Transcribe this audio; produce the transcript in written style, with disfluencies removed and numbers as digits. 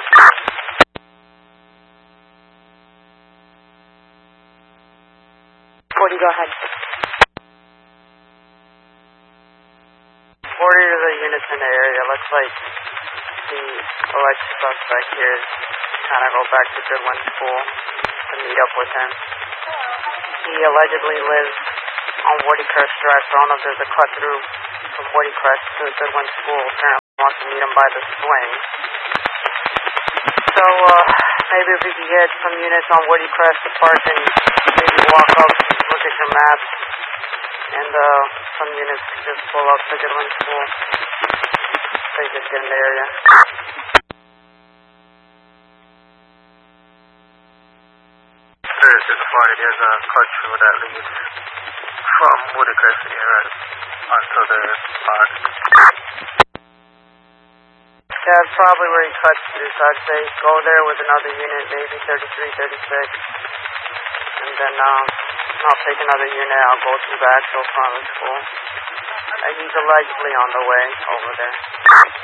40, go ahead. 40 to the units in the area. Looks like the alleged suspect here is kind of go back to Goodwin School to meet up with him. He allegedly lives on Woodcrest Drive, so I don't know if there's a cut through from Woodcrest to Goodwin School. Apparently wants to meet him by the swing. So maybe if we could get some units on Woodcrest to park and maybe walk up, look at your maps, and some units could just pull up to Goodwin School. They just get in the area. There's a party. There's a cut through that leads from Woodcrest area onto the park. Yeah, that's probably where he cuts through, so I'd say go there with another unit, maybe 33, 36. And then I'll take another unit, I'll go through the actual front of the school. He's allegedly on the way over there.